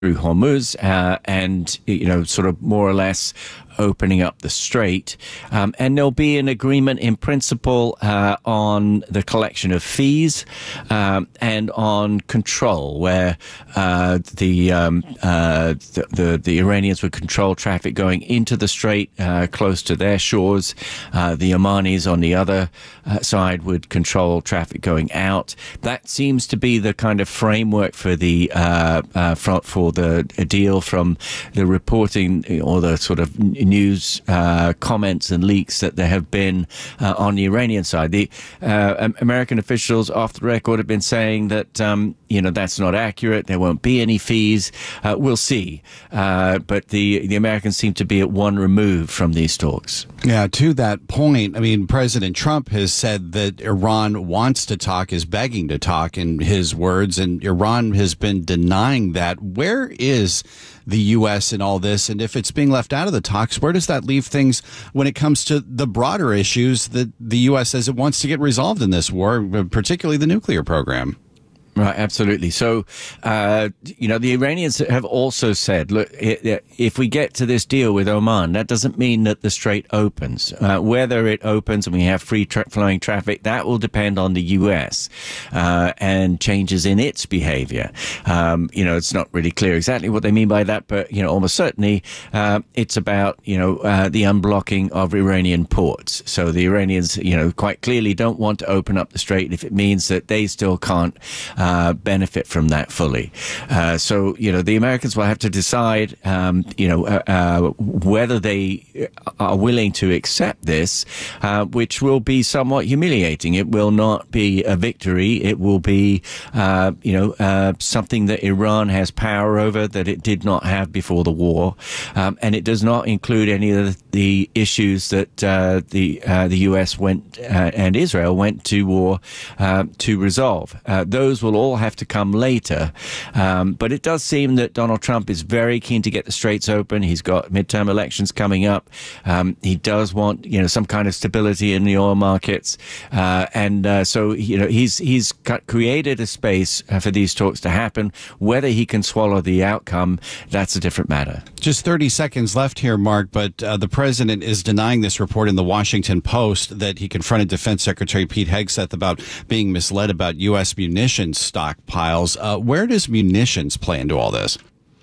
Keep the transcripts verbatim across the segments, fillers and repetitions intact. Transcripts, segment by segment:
through Hormuz uh, and, you know, sort of more or less opening up the strait. Um, and there'll be an agreement in principle uh, on the collection of fees um, and on control, where uh, the, um, uh, the, the the Iranians would control traffic going into the strait uh, close to their shores. Uh, the Omanis on the other uh, side would control traffic going out. That seems to be the kind of framework for the uh, uh, for, for the deal from the reporting or the sort of news uh, comments and leaks that there have been uh, on the Iranian side. The uh, American officials off the record have been saying that, um, you know, that's not accurate. There won't be any fees. Uh, we'll see. Uh, but the, the Americans seem to be at one remove from these talks. Yeah, to that point, I mean, President Trump has said that Iran wants to talk, is begging to talk in his words, and Iran has been denying that. Where is the U S in all this? And if it's being left out of the talks, where does that leave things when it comes to the broader issues that the U S says it wants to get resolved in this war, particularly the nuclear program? Right, absolutely. So, uh, you know, the Iranians have also said, look, if we get to this deal with Oman, that doesn't mean that the strait opens. Uh, whether it opens and we have free tra- flowing traffic, that will depend on the U S uh, and changes in its behavior. Um, you know, it's not really clear exactly what they mean by that, but, you know, almost certainly uh, it's about, you know, uh, the unblocking of Iranian ports. So the Iranians, you know, quite clearly don't want to open up the strait if it means that they still can't Uh, benefit from that fully. Uh, so, you know, the Americans will have to decide, um, you know, uh, uh, whether they are willing to accept this, uh, which will be somewhat humiliating. It will not be a victory. It will be, uh, you know, uh, something that Iran has power over that it did not have before the war. Um, and it does not include any of the issues that uh, the uh, the U S went uh, and Israel went to war uh, to resolve. Uh, those will all have to come later. Um, but it does seem that Donald Trump is very keen to get the straits open. He's got midterm elections coming up. Um, he does want, you know, some kind of stability in the oil markets. Uh, and uh, so, you know, he's he's created a space uh, for these talks to happen. Whether he can swallow the outcome, that's a different matter. Just thirty seconds left here, Mark, but uh, the president is denying this report in the Washington Post that he confronted Defense Secretary Pete Hegseth about being misled about U S munitions stockpiles. Uh, where does munitions play into all this?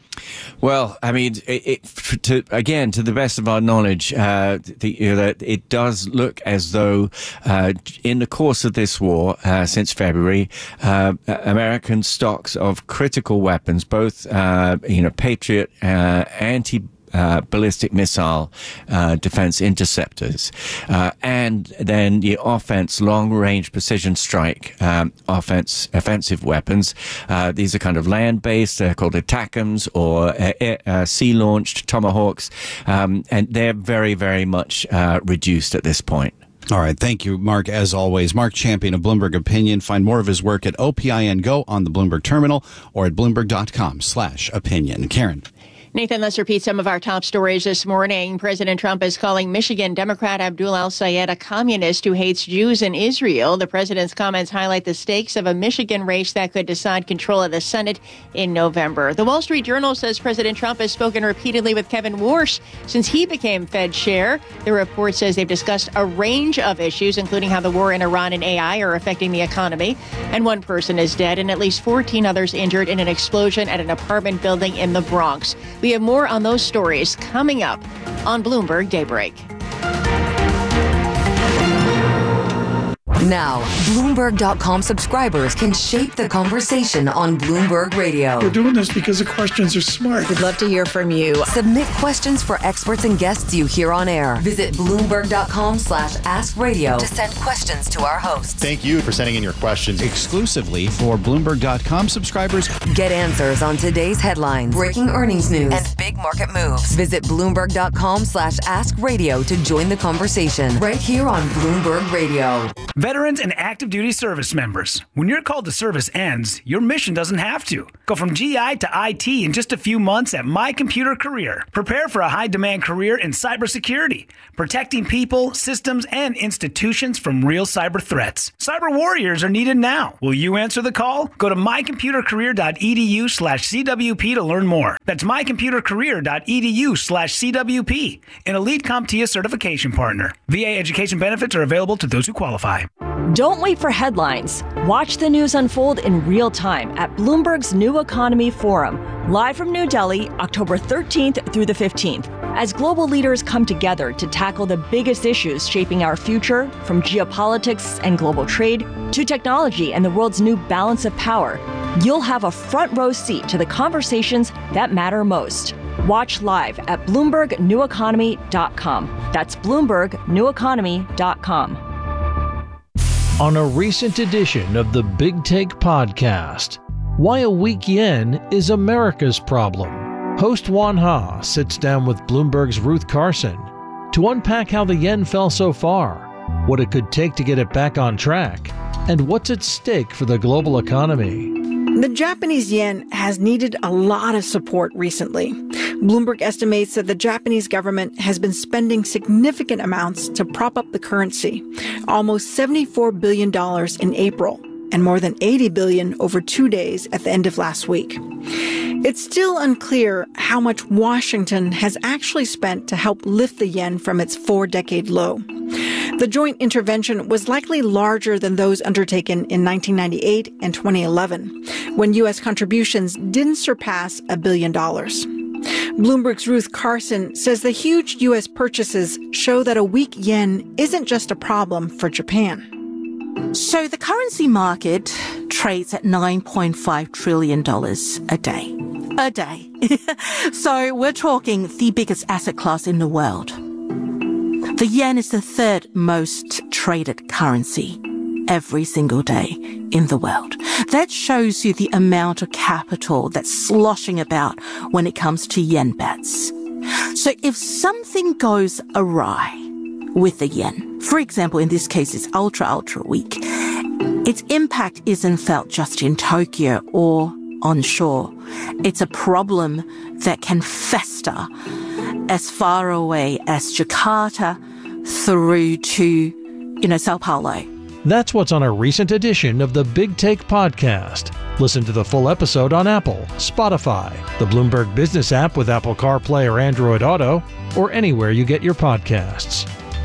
Well, I mean, it, it, to, again, to the best of our knowledge, uh, the, you know, it does look as though uh, in the course of this war, uh, since February, uh, American stocks of critical weapons, both, uh, you know, Patriot, uh, anti Uh, ballistic missile uh, defense interceptors, uh, and then the offense, long-range precision strike um, offense, offensive weapons. Uh, these are kind of land-based. They're called ATACMS or uh, uh, sea-launched Tomahawks, um, and they're very, very much uh, reduced at this point. All right. Thank you, Mark, as always. Mark Champion of Bloomberg Opinion. Find more of his work at O P I N Go on the Bloomberg terminal or at bloomberg.com slash opinion. Karen. Nathan, let's repeat some of our top stories this morning. President Trump is calling Michigan Democrat Abdul El-Sayed a communist who hates Jews in Israel. The president's comments highlight the stakes of a Michigan race that could decide control of the Senate in November. The Wall Street Journal says President Trump has spoken repeatedly with Kevin Warsh since he became Fed chair. The report says they've discussed a range of issues, including how the war in Iran and A I are affecting the economy. And one person is dead and at least fourteen others injured in an explosion at an apartment building in the Bronx. We have more on those stories coming up on Bloomberg Daybreak. Now, Bloomberg dot com subscribers can shape the conversation on Bloomberg Radio. We're doing this because the questions are smart. We'd love to hear from you. Submit questions for experts and guests you hear on air. Visit Bloomberg.com slash Ask Radio to send questions to our hosts. Thank you for sending in your questions. Exclusively for Bloomberg dot com subscribers. Get answers on today's headlines, breaking earnings news, and big market moves. Visit Bloomberg.com slash Ask Radio to join the conversation right here on Bloomberg Radio. Veterans and active duty service members, when your call to service ends, your mission doesn't have to. Go from G I to I T in just a few months at My Computer Career. Prepare for a high-demand career in cybersecurity, protecting people, systems, and institutions from real cyber threats. Cyber warriors are needed now. Will you answer the call? Go to mycomputercareer.edu slash CWP to learn more. That's mycomputercareer.edu slash CWP, an Elite CompTIA certification partner. V A education benefits are available to those who qualify. Don't wait for headlines. Watch the news unfold in real time at Bloomberg's New Economy Forum, live from New Delhi, October thirteenth through the fifteenth, as global leaders come together to tackle the biggest issues shaping our future, from geopolitics and global trade to technology and the world's new balance of power. You'll have a front row seat to the conversations that matter most. Watch live at Bloomberg New Economy dot com. That's Bloomberg New Economy dot com. On a recent edition of the Big Take podcast, why a weak yen is America's problem. Host Juan Ha sits down with Bloomberg's Ruth Carson to unpack how the yen fell so far, what it could take to get it back on track, and what's at stake for the global economy. The Japanese yen has needed a lot of support recently. Bloomberg estimates that the Japanese government has been spending significant amounts to prop up the currency, almost seventy-four billion dollars in April, and more than eighty billion dollars over two days at the end of last week. It's still unclear how much Washington has actually spent to help lift the yen from its four-decade low. The joint intervention was likely larger than those undertaken in nineteen ninety-eight and twenty eleven, when U S contributions didn't surpass a billion dollars. Bloomberg's Ruth Carson says the huge U S purchases show that a weak yen isn't just a problem for Japan. So the currency market trades at nine point five trillion dollars a day. A day. So we're talking the biggest asset class in the world. The yen is the third most traded currency every single day in the world. That shows you the amount of capital that's sloshing about when it comes to yen bets. So if something goes awry with the yen, for example, in this case, it's ultra, ultra weak, its impact isn't felt just in Tokyo or onshore. It's a problem that can fester as far away as Jakarta through to, you know, Sao Paulo. That's what's on a recent edition of the Big Take podcast. Listen to the full episode on Apple, Spotify, the Bloomberg Business app with Apple CarPlay or Android Auto, or anywhere you get your podcasts.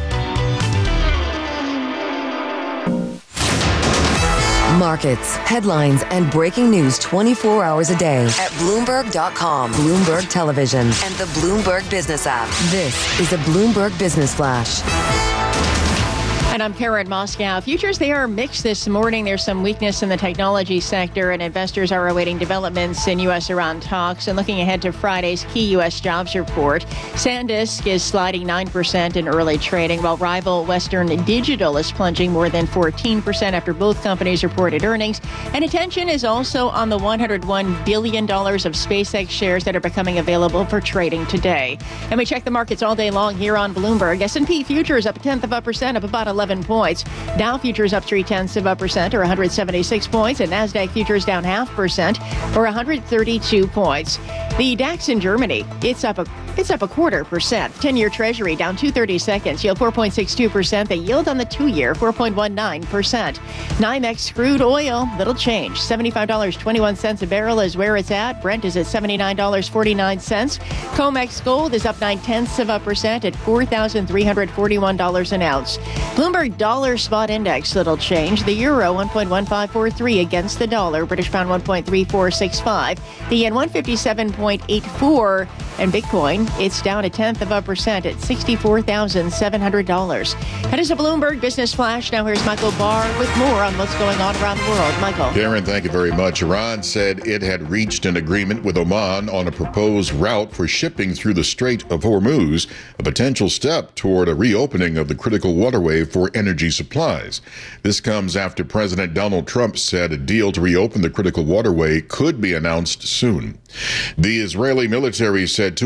Markets, headlines, and breaking news twenty-four hours a day at Bloomberg dot com, Bloomberg Television, and the Bloomberg Business app. This is a Bloomberg Business Flash. And I'm Karen Moscow. Futures, they are mixed this morning. There's some weakness in the technology sector, and investors are awaiting developments in U S Iran talks. And looking ahead to Friday's key U S jobs report, SanDisk is sliding nine percent in early trading, while rival Western Digital is plunging more than fourteen percent after both companies reported earnings. And attention is also on the one hundred one billion dollars of SpaceX shares that are becoming available for trading today. And we check the markets all day long here on Bloomberg. S and P futures up a tenth of a percent, up about eleven points. Dow futures up three tenths of a percent, or one hundred seventy-six points, and Nasdaq futures down half percent, or one hundred thirty-two points. The DAX in Germany, it's up a it's up a quarter percent. ten-year Treasury down two thirty-seconds, yield four point six two percent. The yield on the two-year four point one nine percent. NYMEX crude oil, little change, seventy-five dollars and twenty-one cents a barrel is where it's at. Brent is at seventy-nine dollars and forty-nine cents. COMEX gold is up nine tenths of a percent at four thousand three hundred forty-one dollars an ounce. Bloomberg dollar spot index, little change. The euro one point one five four three against the dollar. British pound one point three four six five. The yen one fifty-seven point eight four. And Bitcoin, it's down a tenth of a percent at sixty-four thousand seven hundred dollars. That is a Bloomberg Business Flash. Now here's Michael Barr with more on what's going on around the world. Michael. Karen, thank you very much. Iran said it had reached an agreement with Oman on a proposed route for shipping through the Strait of Hormuz, a potential step toward a reopening of the critical waterway for energy supplies. This comes after President Donald Trump said a deal to reopen the critical waterway could be announced soon. The Israeli military said two of its soldiers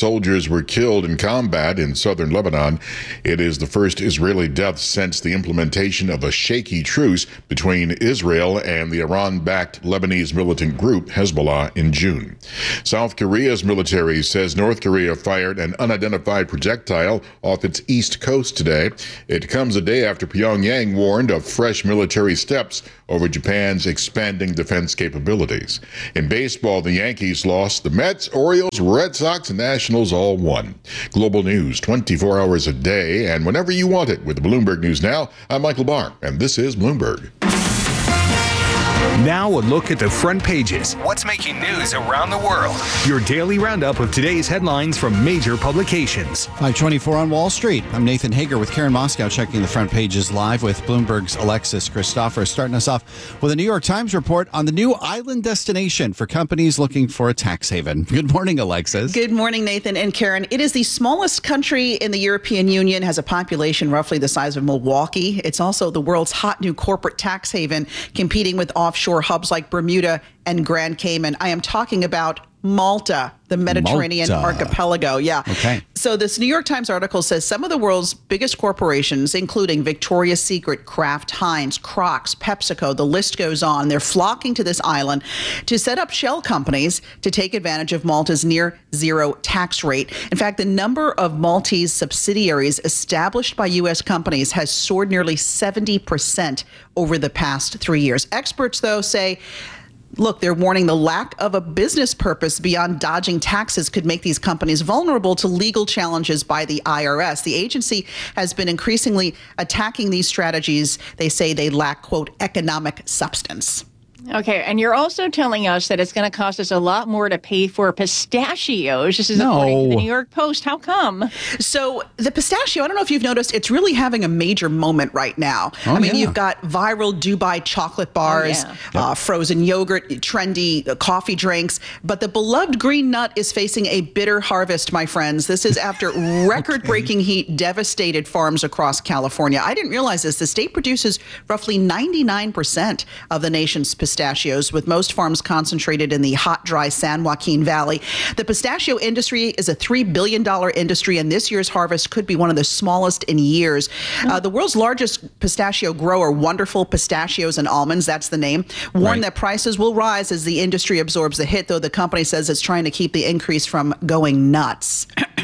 soldiers were killed in combat in southern Lebanon. It is the first Israeli death since the implementation of a shaky truce between Israel and the Iran-backed Lebanese militant group Hezbollah in June. South Korea's military says North Korea fired an unidentified projectile off its east coast today. It comes a day after Pyongyang warned of fresh military steps over Japan's expanding defense capabilities. In baseball, the Yankees lost. The Mets, Orioles, Red Sox, and Nationals all won. Global news twenty-four hours a day and whenever you want it with the Bloomberg News Now. I'm Michael Barr, and this is Bloomberg. Now a look at the front pages. What's making news around the world? Your daily roundup of today's headlines from major publications. five twenty-four on Wall Street. I'm Nathan Hager with Karen Moscow checking the front pages live with Bloomberg's Alexis Christopher. Starting us off with a New York Times report on the new island destination for companies looking for a tax haven. Good morning, Alexis. Good morning, Nathan and Karen. It is the smallest country in the European Union, has a population roughly the size of Milwaukee. It's also the world's hot new corporate tax haven, competing with offshore hubs like Bermuda and Grand Cayman. I am talking about Malta, the Mediterranean Malta. archipelago. Yeah. Okay. So this New York Times article says some of the world's biggest corporations, including Victoria's Secret, Kraft Heinz, Crocs, PepsiCo, the list goes on. They're flocking to this island to set up shell companies to take advantage of Malta's near zero tax rate. In fact, the number of Maltese subsidiaries established by U S companies has soared nearly seventy percent over the past three years. Experts, though, say look, they're warning the lack of a business purpose beyond dodging taxes could make these companies vulnerable to legal challenges by the I R S. The agency has been increasingly attacking these strategies. They say they lack, quote, economic substance. Okay, and you're also telling us that it's going to cost us a lot more to pay for pistachios. This is No. according to the New York Post. How come? So the pistachio, I don't know if you've noticed, it's really having a major moment right now. Oh, I mean, yeah. you've got viral Dubai chocolate bars, Oh, uh, frozen yogurt, trendy uh, coffee drinks. But the beloved green nut is facing a bitter harvest, my friends. This is after record-breaking heat devastated farms across California. I didn't realize this. The state produces roughly ninety-nine percent of the nation's pistachios. Pistachios, with most farms concentrated in the hot, dry San Joaquin Valley. The pistachio industry is a three billion dollars industry, and this year's harvest could be one of the smallest in years. Uh, the world's largest pistachio grower, Wonderful Pistachios and Almonds, that's the name, warned Right. that prices will rise as the industry absorbs the hit, though the company says it's trying to keep the increase from going nuts.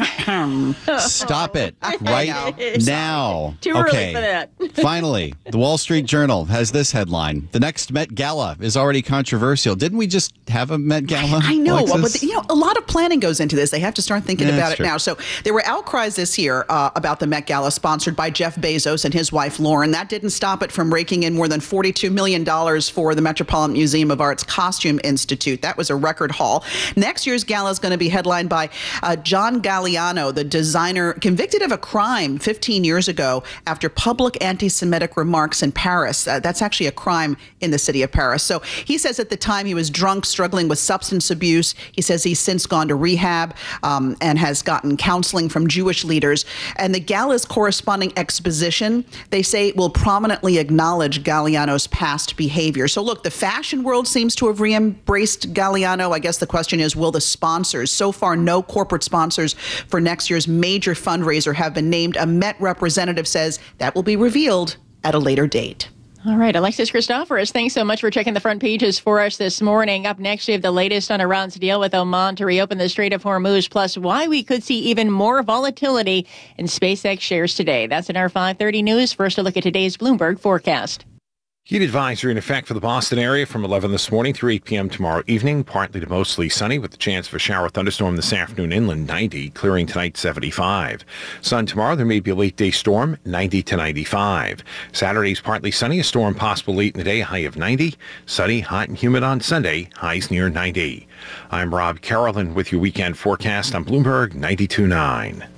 Stop it I right know. now. Too early okay. for that. Finally, the Wall Street Journal has this headline. The next Met Gala is already controversial. Didn't we just have a Met Gala? I know, Alexis? but the, you know, a lot of planning goes into this. They have to start thinking Yeah, about that's it true. now. So there were outcries this year uh, about the Met Gala, sponsored by Jeff Bezos and his wife Lauren. That didn't stop it from raking in more than forty-two million dollars for the Metropolitan Museum of Art's Costume Institute. That was a record haul. Next year's gala is going to be headlined by uh, John Galliano, the designer convicted of a crime fifteen years ago after public anti-Semitic remarks in Paris. Uh, that's actually a crime in the city of Paris. So he says at the time he was drunk, struggling with substance abuse. He says he's since gone to rehab um, and has gotten counseling from Jewish leaders. And the gala's corresponding exposition, they say, will prominently acknowledge Galliano's past behavior. So look, the fashion world seems to have re-embraced Galliano. I guess the question is, will the sponsors? So far, no corporate sponsors for next year's major fundraiser have been named. A Met representative says that will be revealed at a later date. All right, Alexis Christoforous, thanks so much for checking the front pages for us this morning. Up next, we have the latest on Iran's deal with Oman to reopen the Strait of Hormuz, plus why we could see even more volatility in SpaceX shares today. That's in our five thirty news. First, a look at today's Bloomberg forecast. Heat advisory in effect for the Boston area from eleven this morning through eight p.m. tomorrow evening. Partly to mostly sunny with the chance of a shower thunderstorm this afternoon inland, ninety. Clearing tonight, seventy-five. Sun tomorrow, there may be a late day storm, ninety to ninety-five. Saturday's partly sunny, a storm possible late in the day, high of ninety. Sunny, hot and humid on Sunday, highs near ninety. I'm Rob Carolyn with your weekend forecast on Bloomberg ninety-two point nine.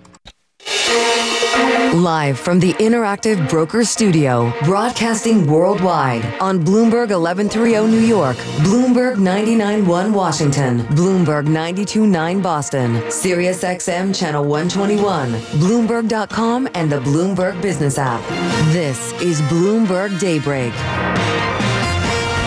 Live from the Interactive Brokers Studio, broadcasting worldwide on Bloomberg eleven thirty New York, Bloomberg ninety-nine point one Washington, Bloomberg ninety-two point nine Boston, Sirius X M Channel one twenty-one, Bloomberg dot com, and the Bloomberg Business app. This is Bloomberg Daybreak.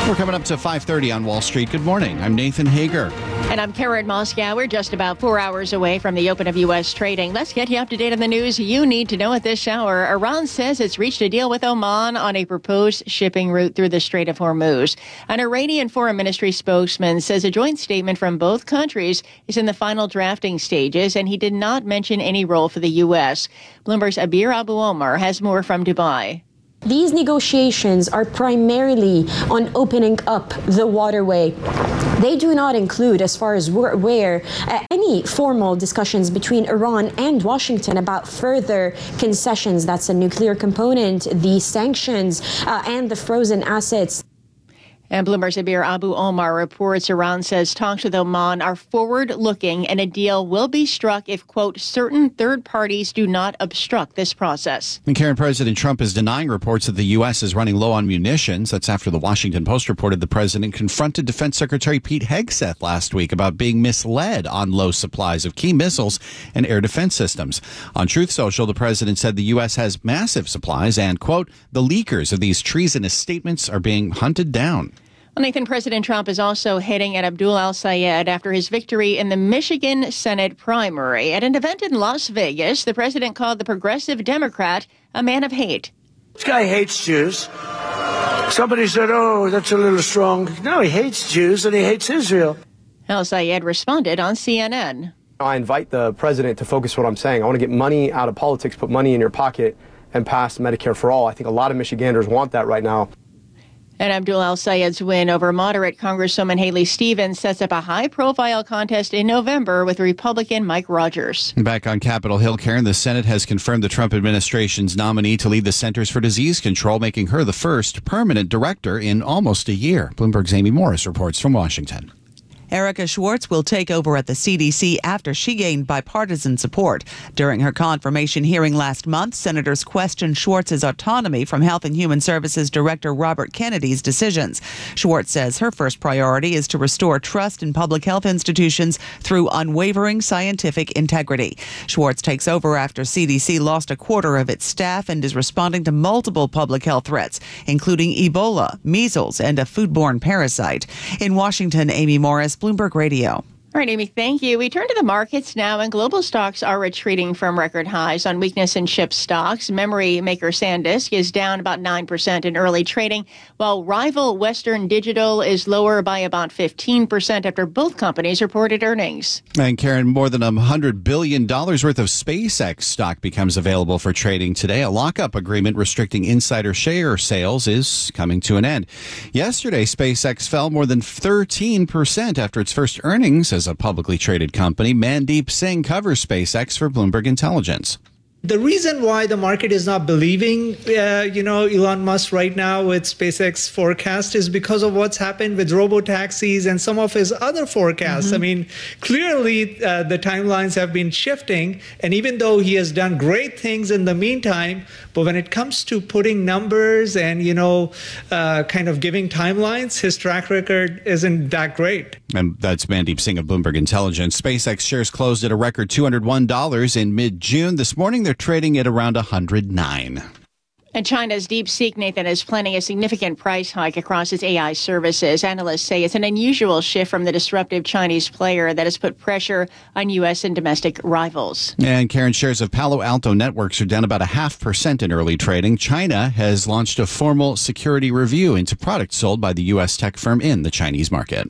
We're coming up to five thirty on Wall Street. Good morning. I'm Nathan Hager. And I'm Karen Moscow. We're just about four hours away from the open of U S trading. Let's get you up to date on the news you need to know at this hour. Iran says it's reached a deal with Oman on a proposed shipping route through the Strait of Hormuz. An Iranian Foreign Ministry spokesman says a joint statement from both countries is in the final drafting stages, and he did not mention any role for the U S. Bloomberg's Abir Abu Omar has more from Dubai. These negotiations are primarily on opening up the waterway. They do not include, as far as we're aware, uh, any formal discussions between Iran and Washington about further concessions. That's a nuclear component, the sanctions, uh, and the frozen assets. And Bloomberg's Abir Abu Omar reports Iran says talks with Oman are forward-looking and a deal will be struck if, quote, certain third parties do not obstruct this process. And Karen, President Trump is denying reports that the U S is running low on munitions. That's after the Washington Post reported the president confronted Defense Secretary Pete Hegseth last week about being misled on low supplies of key missiles and air defense systems. On Truth Social, the president said the U S has massive supplies and, quote, the leakers of these treasonous statements are being hunted down. Well, Nathan, President Trump is also hitting at Abdul al-Sayed after his victory in the Michigan Senate primary. At an event in Las Vegas, the president called the progressive Democrat a man of hate. This guy hates Jews. Somebody said, oh, that's a little strong. No, he hates Jews and he hates Israel. Al-Sayed responded on C N N. I invite the president to focus what I'm saying. I want to get money out of politics, put money in your pocket, and pass Medicare for all. I think a lot of Michiganders want that right now. And Abdul al-Sayed's win over moderate Congresswoman Haley Stevens sets up a high-profile contest in November with Republican Mike Rogers. Back on Capitol Hill, Karen, the Senate has confirmed the Trump administration's nominee to lead the Centers for Disease Control, making her the first permanent director in almost a year. Bloomberg's Amy Morris reports from Washington. Erica Schwartz will take over at the C D C after she gained bipartisan support. During her confirmation hearing last month, senators questioned Schwartz's autonomy from Health and Human Services Director Robert Kennedy's decisions. Schwartz says her first priority is to restore trust in public health institutions through unwavering scientific integrity. Schwartz takes over after C D C lost a quarter of its staff and is responding to multiple public health threats, including Ebola, measles, and a foodborne parasite. In Washington, Amy Morris, Bloomberg Radio. All right, Amy, thank you. We turn to the markets now, and global stocks are retreating from record highs on weakness in chip stocks. Memory maker SanDisk is down about nine percent in early trading, while rival Western Digital is lower by about fifteen percent after both companies reported earnings. And Karen, more than one hundred billion dollars worth of SpaceX stock becomes available for trading today. A lockup agreement restricting insider share sales is coming to an end. Yesterday, SpaceX fell more than thirteen percent after its first earnings as a publicly traded company. Mandeep Singh covers SpaceX for Bloomberg Intelligence. The reason why the market is not believing, uh, you know, Elon Musk right now with SpaceX forecast is because of what's happened with robotaxis and some of his other forecasts. Mm-hmm. I mean, clearly uh, the timelines have been shifting. And even though he has done great things in the meantime, but when it comes to putting numbers and, you know, uh, kind of giving timelines, his track record isn't that great. And that's Mandeep Singh of Bloomberg Intelligence. SpaceX shares closed at a record two hundred one dollars in mid-June. This morning, they're trading at around one hundred nine. And China's DeepSeek, Nathan, is planning a significant price hike across its A I services. Analysts say it's an unusual shift from the disruptive Chinese player that has put pressure on U S and domestic rivals. And Karen, shares of Palo Alto Networks are down about a half percent in early trading. China has launched a formal security review into products sold by the U S tech firm in the Chinese market.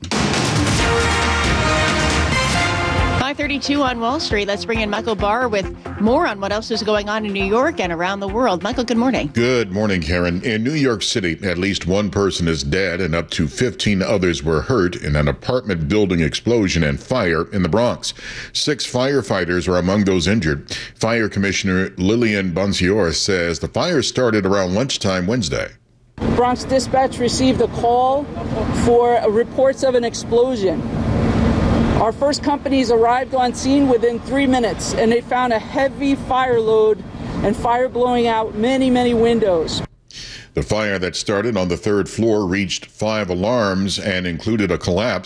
five thirty-two on Wall Street. Let's bring in Michael Barr with more on what else is going on in New York and around the world. Michael, good morning. Good morning, Karen. In New York City, at least one person is dead and up to fifteen others were hurt in an apartment building explosion and fire in the Bronx. Six firefighters are among those injured. Fire Commissioner Lillian Bonsior says the fire started around lunchtime Wednesday. Bronx Dispatch received a call for reports of an explosion. Our first companies arrived on scene within three minutes, and they found a heavy fire load and fire blowing out many, many windows. The fire that started on the third floor reached five alarms and included a collapse.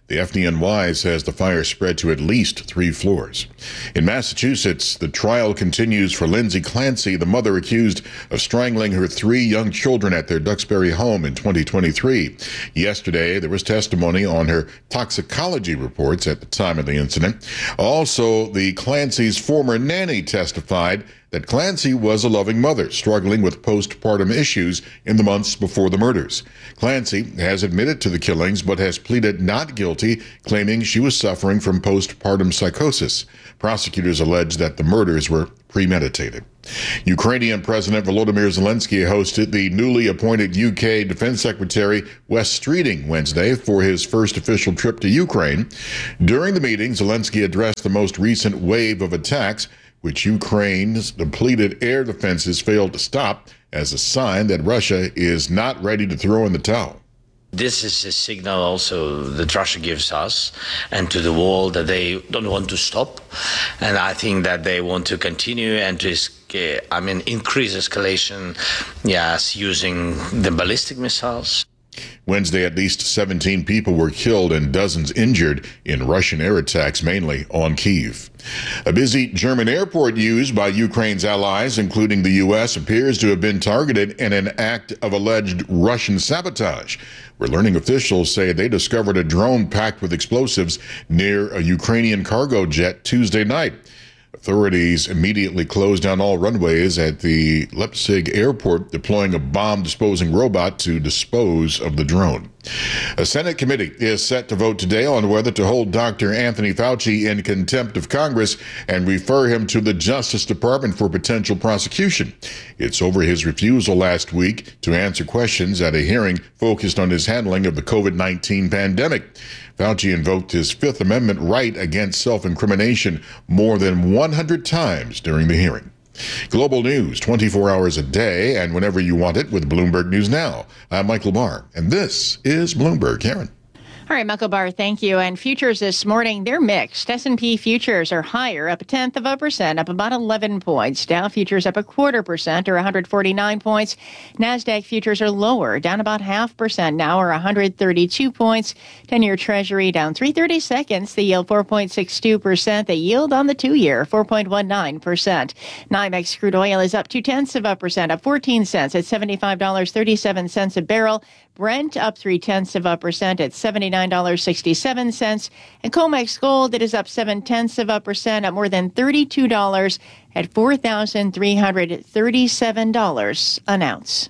The F D N Y says the fire spread to at least three floors. In Massachusetts, the trial continues for Lindsay Clancy, the mother accused of strangling her three young children at their Duxbury home in twenty twenty-three. Yesterday, there was testimony on her toxicology reports at the time of the incident. Also, the Clancy's former nanny testified that Clancy was a loving mother struggling with postpartum issues in the months before the murders. Clancy has admitted to the killings but has pleaded not guilty, claiming she was suffering from postpartum psychosis. Prosecutors allege that the murders were premeditated. Ukrainian President Volodymyr Zelensky hosted the newly appointed U K Defense Secretary Wes Streeting Wednesday for his first official trip to Ukraine. During the meeting, Zelensky addressed the most recent wave of attacks, which Ukraine's depleted air defenses failed to stop, as a sign that Russia is not ready to throw in the towel. This is a signal also that Russia gives us and to the world that they don't want to stop. And I think that they want to continue and to, I mean, increase escalation, yes, using the ballistic missiles. Wednesday, at least seventeen people were killed and dozens injured in Russian air attacks, mainly on Kyiv. A busy German airport used by Ukraine's allies, including the U S, appears to have been targeted in an act of alleged Russian sabotage. We're learning officials say they discovered a drone packed with explosives near a Ukrainian cargo jet Tuesday night. Authorities immediately closed down all runways at the Leipzig airport, deploying a bomb-disposing robot to dispose of the drone. A Senate committee is set to vote today on whether to hold Doctor Anthony Fauci in contempt of Congress and refer him to the Justice Department for potential prosecution. It's over his refusal last week to answer questions at a hearing focused on his handling of the COVID nineteen pandemic. Fauci invoked his Fifth Amendment right against self-incrimination more than one hundred times during the hearing. Global news twenty-four hours a day and whenever you want it with Bloomberg News Now. I'm Michael Barr, and this is Bloomberg. Karen. All right, Michael Barr, thank you. And futures this morning, they're mixed. S and P futures are higher, up a tenth of a percent, up about eleven points. Dow futures up a quarter percent, or one hundred forty-nine points. NASDAQ futures are lower, down about half percent now, or one hundred thirty-two points. ten-year Treasury down three thirty-seconds. The yield four point six two percent. The yield on the two-year, four point one nine percent. NYMEX crude oil is up two-tenths of a percent, up fourteen cents at seventy-five dollars and thirty-seven cents a barrel. Brent up three-tenths of a percent at seventy-nine dollars and sixty-seven cents. And COMEX gold, it is up seven-tenths of a percent at more than thirty-two dollars at four thousand three hundred thirty-seven dollars an ounce.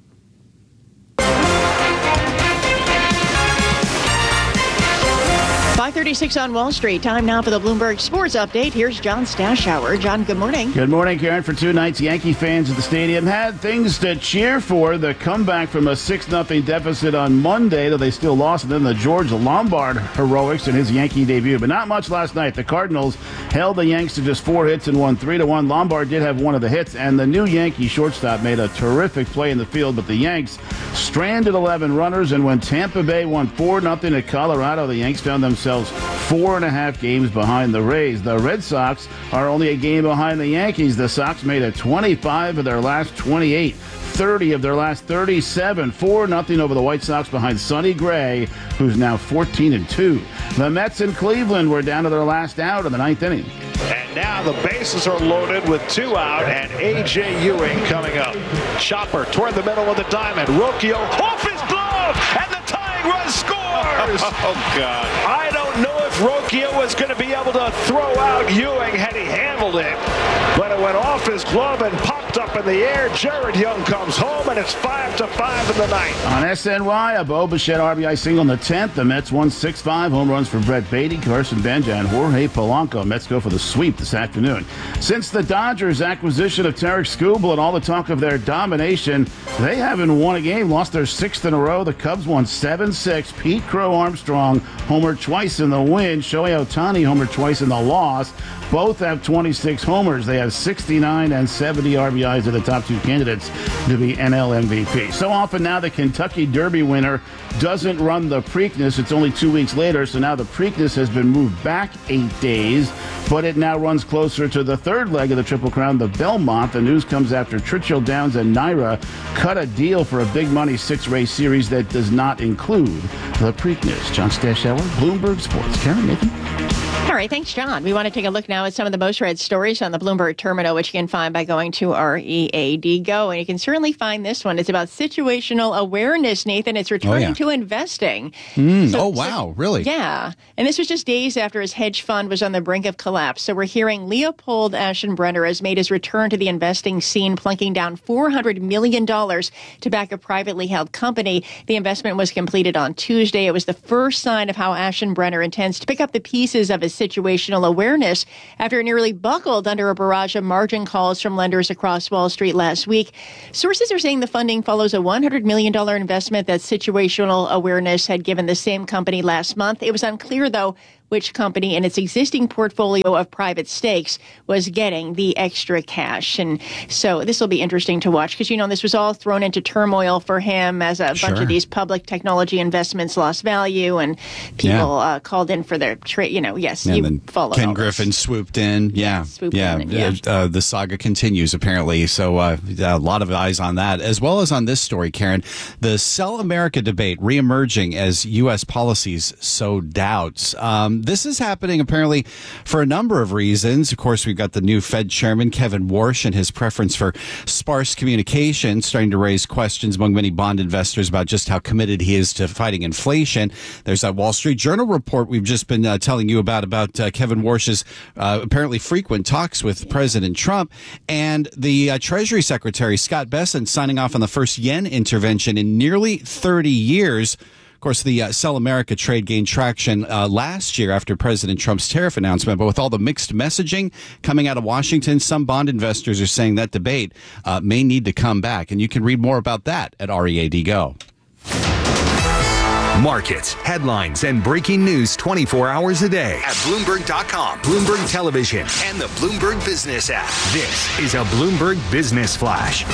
five thirty-six on Wall Street. Time now for the Bloomberg Sports Update. Here's John Stashower. John, good morning. Good morning, Karen. For two nights, Yankee fans at the stadium had things to cheer for. The comeback from a six nothing deficit on Monday, though they still lost, and then the George Lombard heroics in his Yankee debut. But not much last night. The Cardinals held the Yanks to just four hits and won three to one. Lombard did have one of the hits, and the new Yankee shortstop made a terrific play in the field, but the Yanks stranded eleven runners, and when Tampa Bay won four nothing at Colorado, the Yanks found themselves four and a half games behind the Rays. The Red Sox are only a game behind the Yankees. The Sox made it twenty-five of their last twenty-eight, thirty of their last thirty-seven, four nothing over the White Sox behind Sonny Gray, who's now fourteen and two. The Mets in Cleveland were down to their last out in the ninth inning. And now the bases are loaded with two out, and A J Ewing coming up. Chopper toward the middle of the diamond. Rocchio off his glove, and the tying run scores! Oh, God. I don't know if Rocchio was going to be able to throw out Ewing had he handled it, but it went off his glove and popped up in the air. Jared Young comes home, and it's five to five in the ninth. On S N Y, a Bo Bichette R B I single in the tenth. The Mets won six five. Home runs for Brett Beatty, Carson Benja, and Jorge Polanco. Mets go for the sweep this afternoon. Since the Dodgers' acquisition of Tarek Skubal and all the talk of their domination, they haven't won a game, lost their sixth in a row. The Cubs won seven six. Pete Crow Armstrong homered twice in the win. Shohei Ohtani homered twice in the loss. Both have twenty-six homers. They have sixty-nine and seventy R B Is. Are the top two candidates to be N L M V P. So often now the Kentucky Derby winner doesn't run the Preakness. It's only two weeks later, so now the Preakness has been moved back eight days. but it now runs closer to the third leg of the Triple Crown, the Belmont. The news comes after Churchill Downs and Naira cut a deal for a big money six-race series that does not include the Preakness. John Stashower, Bloomberg Sports. Karen, Nathan? All right, thanks, John. We want to take a look now at some of the most read stories on the Bloomberg Terminal, which you can find by going to R E A D Go. And you can certainly find this one. It's about situational awareness, Nathan. It's returning oh, yeah. to investing. Mm, so, oh, wow. So, really? Yeah. And this was just days after his hedge fund was on the brink of collapse. So we're hearing Leopold Aschenbrenner has made his return to the investing scene, plunking down four hundred million dollars to back a privately held company. The investment was completed on Tuesday. It was the first sign of how Aschenbrenner intends to pick up the pieces of his situational awareness after it nearly buckled under a barrage of margin calls from lenders across Wall Street last week. Sources are saying the funding follows a one hundred million dollars investment that situational awareness had given the same company last month. It was unclear, though, which company in its existing portfolio of private stakes was getting the extra cash. And so this will be interesting to watch because, you know, this was all thrown into turmoil for him as a Sure. bunch of these public technology investments lost value and people Yeah. uh, called in for their trade. You know, yes, And you then follow Ken Griffin swooped in. Yeah. Swooped yeah. in, yeah. Uh, uh, the saga continues, apparently. So uh, a lot of eyes on that, as well as on this story, Karen. The Sell America debate reemerging as U S policies sow doubts. Um, this is happening, apparently, for a number of reasons. Of course, we've got the new Fed chairman, Kevin Warsh, and his preference for sparse communication, starting to raise questions among many bond investors about just how committed he is to fighting inflation. There's that Wall Street Journal report we've just been uh, telling you about, about uh, Kevin Warsh's uh, apparently frequent talks with President Trump, and the uh, Treasury Secretary, Scott Bessent, signing off on the first yen intervention in nearly thirty years. Of course, the uh, Sell America trade gained traction uh, last year after President Trump's tariff announcement. But with all the mixed messaging coming out of Washington, some bond investors are saying that debate uh, may need to come back. And you can read more about that at R E A D Go. Markets, headlines, and breaking news twenty-four hours a day at Bloomberg dot com, Bloomberg Television, and the Bloomberg Business app. This is a Bloomberg Business Flash.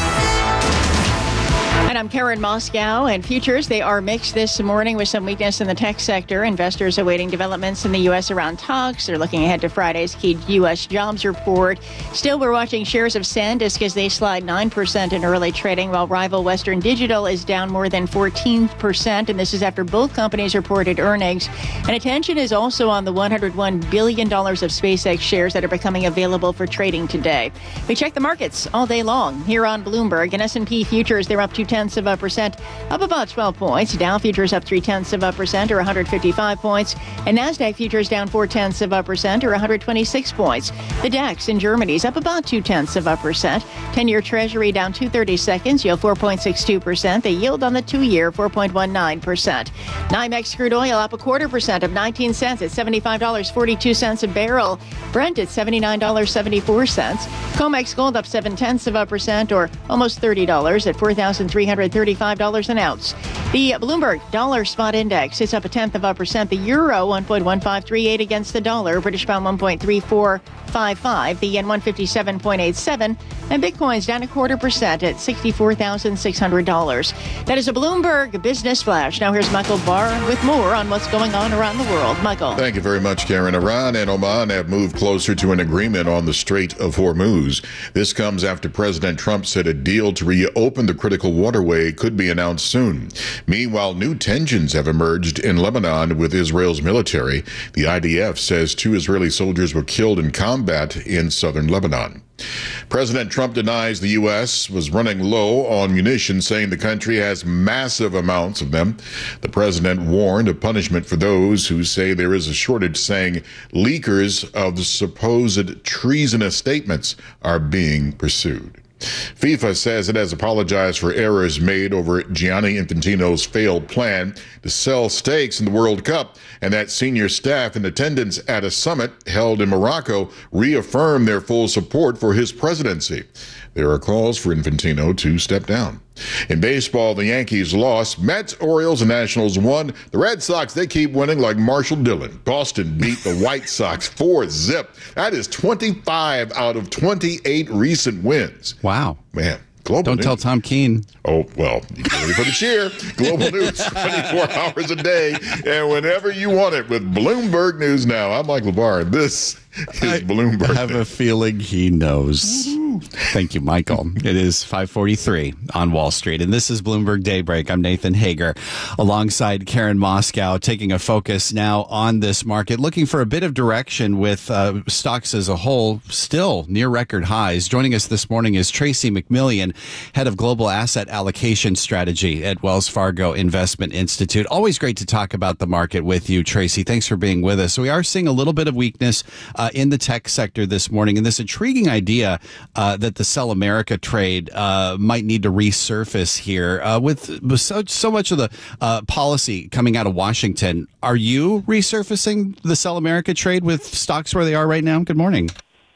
And I'm Karen Moscow, and futures, they are mixed this morning with some weakness in the tech sector. Investors awaiting developments in the U S around talks. They're looking ahead to Friday's key U S jobs report. Still, we're watching shares of SanDisk as they slide nine percent in early trading, while rival Western Digital is down more than fourteen percent. And this is after both companies reported earnings. And attention is also on the one hundred one billion dollars of SpaceX shares that are becoming available for trading today. We check the markets all day long here on Bloomberg. And S and P futures, they're up two tenths of a percent, up about twelve points. Dow futures up three tenths of a percent, or one hundred fifty-five points. And Nasdaq futures down four tenths of a percent, or one hundred twenty-six points. The DAX in Germany is up about two tenths of a percent. ten-year Treasury down two thirty-seconds, yield four point six two percent. The yield on the two-year four point one nine percent. NYMEX crude oil up a quarter percent, of nineteen cents at seventy-five dollars and forty-two cents a barrel. Brent at seventy-nine dollars and seventy-four cents. COMEX gold up seven tenths of a percent, or almost thirty dollars at four thousand three hundred thirty-five dollars an ounce. The Bloomberg Dollar Spot Index is up a tenth of a percent. The euro one point one five three eight against the dollar. British pound one point three four five five. The yen one fifty-seven point eight seven. And Bitcoin's down a quarter percent at sixty-four thousand six hundred dollars. That is a Bloomberg Business Flash. Now here's Michael Barr with more on what's going on around the world. Michael. Thank you very much, Karen. Iran and Oman have moved closer to an agreement on the Strait of Hormuz. This comes after President Trump said a deal to reopen the critical waterway could be announced soon. Meanwhile, new tensions have emerged in Lebanon with Israel's military. The I D F says two Israeli soldiers were killed in combat in southern Lebanon. President Trump denies the U S was running low on munitions, saying the country has massive amounts of them. The president warned of punishment for those who say there is a shortage, saying leakers of the supposed treasonous statements are being pursued. FIFA says it has apologized for errors made over Gianni Infantino's failed plan to sell stakes in the World Cup, and that senior staff in attendance at a summit held in Morocco reaffirmed their full support for his presidency. There are calls for Infantino to step down. In baseball, the Yankees lost. Mets, Orioles, and Nationals won. The Red Sox, they keep winning like Marshall Dillon. Boston beat the White Sox four zip. That is twenty-five out of twenty-eight recent wins. Wow. Man. Global Don't news. tell Tom Keene. Oh, well, you get ready for the cheer. Global news, twenty-four hours a day, and whenever you want it with Bloomberg News Now. I'm Mike LeBar. This is Bloomberg. I have a feeling he knows. Thank you, Michael. It is five forty-three on Wall Street, and this is Bloomberg Daybreak. I'm Nathan Hager, alongside Karen Moscow, taking a focus now on this market, looking for a bit of direction with uh, stocks as a whole still near record highs. Joining us this morning is Tracy McMillian, head of Global Asset Allocation Strategy at Wells Fargo Investment Institute. Always great to talk about the market with you, Tracy. Thanks for being with us. We are seeing a little bit of weakness uh, in the tech sector this morning, and this intriguing idea uh, that the Sell America trade uh, might need to resurface here uh, with, with so, so much of the uh, policy coming out of Washington. Are you resurfacing the Sell America trade with stocks where they are right now? Good morning.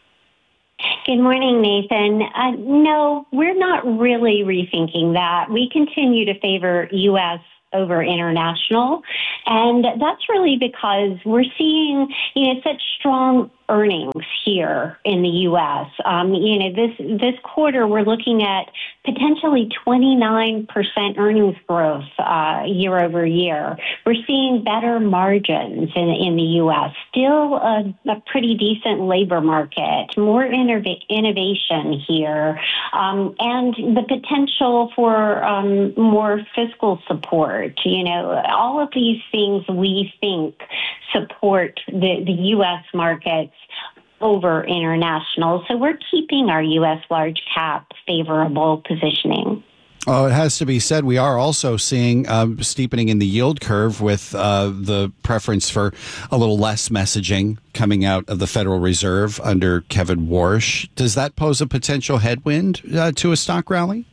Good morning, Nathan. Uh, no, we're not really rethinking that. We continue to favor U S over international, and that's really because we're seeing, you know, such strong earnings here in the U S. Um, you know, this this quarter we're looking at potentially twenty-nine percent earnings growth uh, year over year. We're seeing better margins in, in the U S. Still a, a pretty decent labor market, more innov- innovation here, um, and the potential for um, more fiscal support. You know, all of these things we think support the, the U S markets over international. So we're keeping our U S large cap favorable positioning. Oh, it has to be said, we are also seeing um, steepening in the yield curve with uh, the preference for a little less messaging coming out of the Federal Reserve under Kevin Warsh. Does that pose a potential headwind uh, to a stock rally?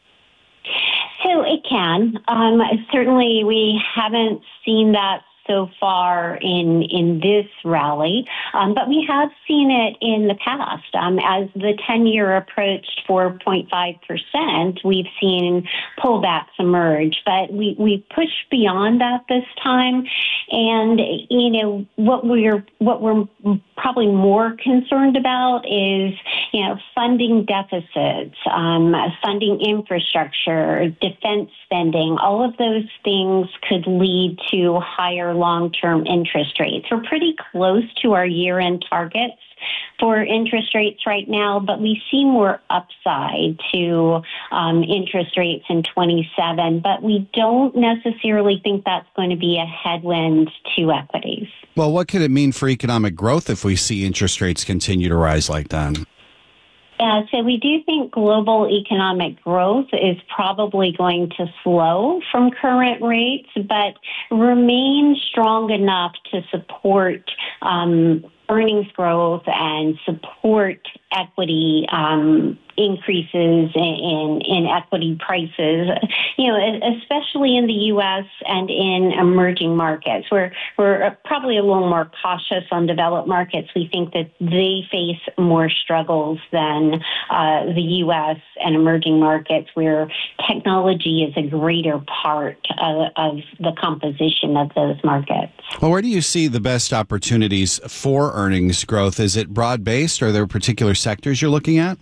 So it can. Um, certainly, we haven't seen that so far in in this rally, um, but we have seen it in the past. Um, as the ten-year approached four point five percent, we've seen pullbacks emerge, but we we pushed beyond that this time. And you know what we're what we're probably more concerned about is you know funding deficits, um, funding infrastructure, defense spending. All of those things could lead to higher long-term interest rates. We're pretty close to our year-end targets for interest rates right now, but we see more upside to um, interest rates in twenty-seven, but we don't necessarily think that's going to be a headwind to equities. Well, what could it mean for economic growth if we see interest rates continue to rise like that? Yeah, so we do think global economic growth is probably going to slow from current rates, but remain strong enough to support um, earnings growth and support equity um, increases in in equity prices, you know, especially in the U S and in emerging markets. We're, we're probably a little more cautious on developed markets. We think that they face more struggles than uh, the U S and emerging markets, where technology is a greater part of, of the composition of those markets. Well, where do you see the best opportunities for earnings growth? Is it broad-based? Are there particular sectors you're looking at?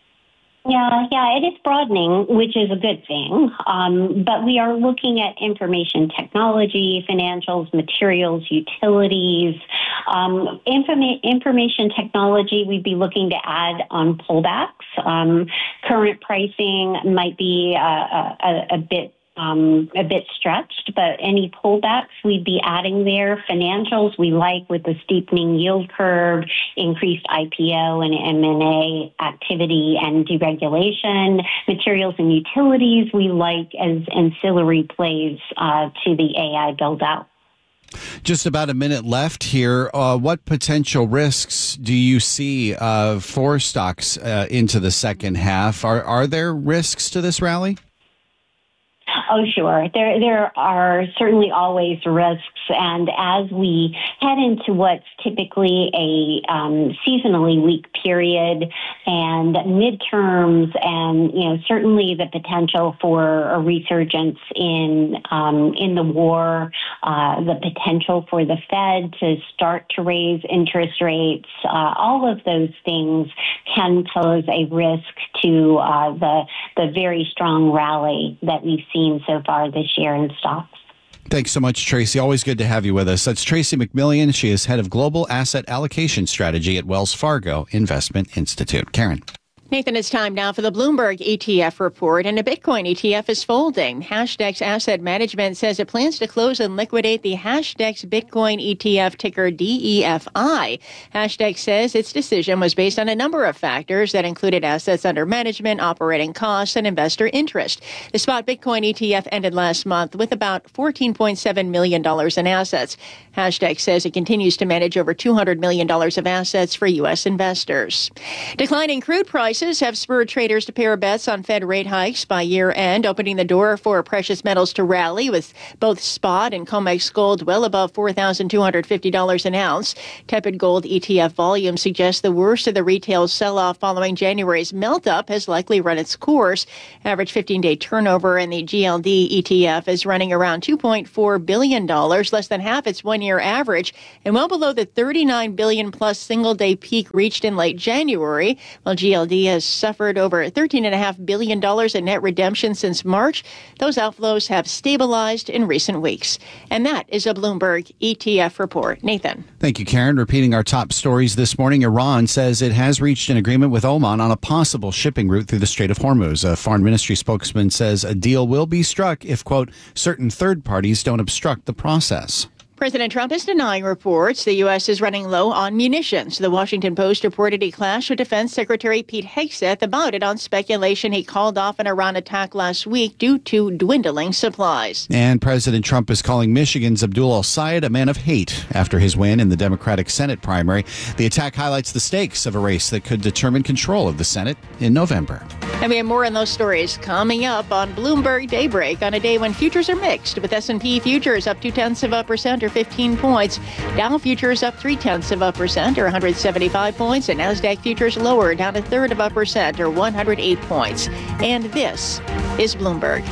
Yeah, yeah, it is broadening, which is a good thing. Um, but we are looking at information technology, financials, materials, utilities. Um, informa- information technology, we'd be looking to add on pullbacks. Um, current pricing might be uh, a, a bit Um, a bit stretched, but any pullbacks we'd be adding there. Financials we like with the steepening yield curve, increased I P O and M and A activity and deregulation. Materials and utilities we like as ancillary plays uh, to the A I build-out. Just about a minute left here. Uh, what potential risks do you see uh, for stocks uh, into the second half? Are, are there risks to this rally? Oh, sure. There there are certainly always risks. And as we head into what's typically a um, seasonally weak period and midterms, and you know certainly the potential for a resurgence in um, in the war, uh, the potential for the Fed to start to raise interest rates, uh, all of those things can pose a risk to uh, the the very strong rally that we've seen so far this year in stocks. Thanks so much, Tracy. Always good to have you with us. That's Tracy McMillian. She is head of Global Asset Allocation Strategy at Wells Fargo Investment Institute. Karen. Nathan, it's time now for the Bloomberg E T F report, and a Bitcoin E T F is folding. Hashdex Asset Management says it plans to close and liquidate the Hashdex Bitcoin E T F, ticker D E F I. Hashdex says its decision was based on a number of factors that included assets under management, operating costs, and investor interest. The spot Bitcoin E T F ended last month with about fourteen point seven million dollars in assets. Hashdex says it continues to manage over two hundred million dollars of assets for U S investors. Declining crude prices have spurred traders to pair bets on Fed rate hikes by year-end, opening the door for precious metals to rally, with both spot and COMEX gold well above four thousand two hundred fifty dollars an ounce. Tepid gold E T F volume suggests the worst of the retail sell-off following January's melt-up has likely run its course. Average fifteen-day turnover in the G L D E T F is running around two point four billion dollars, less than half its one-year average, and well below the thirty-nine billion dollars plus single-day peak reached in late January. While G L D has suffered over thirteen point five billion dollars in net redemption since March, those outflows have stabilized in recent weeks. And that is a Bloomberg E T F report. Nathan. Thank you, Karen. Repeating our top stories this morning, Iran says it has reached an agreement with Oman on a possible shipping route through the Strait of Hormuz. A foreign ministry spokesman says a deal will be struck if, quote, certain third parties don't obstruct the process. President Trump is denying reports the U S is running low on munitions. The Washington Post reported he clashed with Defense Secretary Pete Hegseth about it on speculation he called off an Iran attack last week due to dwindling supplies. And President Trump is calling Michigan's Abdul El-Sayed a man of hate after his win in the Democratic Senate primary. The attack highlights the stakes of a race that could determine control of the Senate in November. And we have more on those stories coming up on Bloomberg Daybreak on a day when futures are mixed, with S and P futures up two-tenths of a percent or fifteen points. Dow futures up three-tenths of a percent or one hundred seventy-five points. And NASDAQ futures lower, down a third of a percent or one hundred eight points. And this is Bloomberg.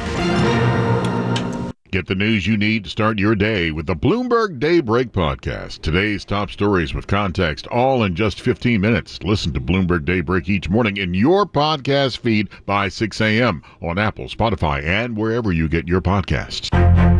Get the news you need to start your day with the Bloomberg Daybreak podcast. Today's top stories with context, all in just fifteen minutes. Listen to Bloomberg Daybreak each morning in your podcast feed by six a.m. on Apple, Spotify, and wherever you get your podcasts.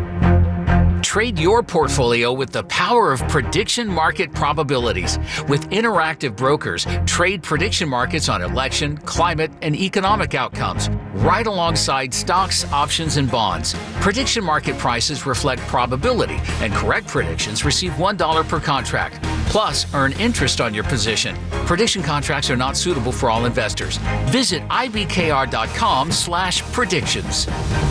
Trade your portfolio with the power of prediction market probabilities. With Interactive Brokers, trade prediction markets on election, climate, and economic outcomes, right alongside stocks, options, and bonds. Prediction market prices reflect probability, and correct predictions receive one dollar per contract. Plus, earn interest on your position. Prediction contracts are not suitable for all investors. Visit ibkr.com slash predictions.